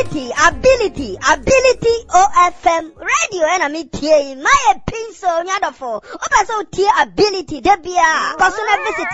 ability OFM radio and I'm here my pin so nyadofo. Opa so ability debia. Personal visit